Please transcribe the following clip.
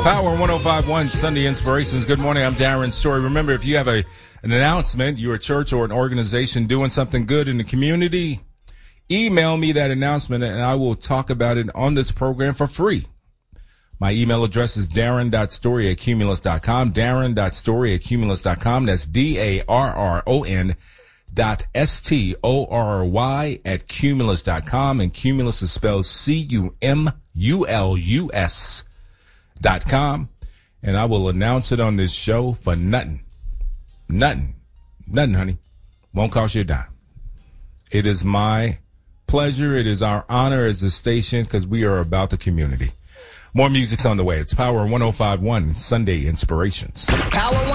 Power 105.1 Sunday Inspirations. Good morning. I'm Darren Story. Remember, if you have an announcement, you're a church or an organization doing something good in the community, email me that announcement and I will talk about it on this program for free. My email address is darren.story@cumulus.com, darren.story@cumulus.com. That's DARRON.STORY@cumulus.com. And Cumulus is spelled CUMULUS.com. And I will announce it on this show for nothing. Nothing, honey. Won't cost you a dime. It is my pleasure. It is our honor as a station because we are about the community. More music's on the way. It's Power 105.1 Sunday Inspirations. Power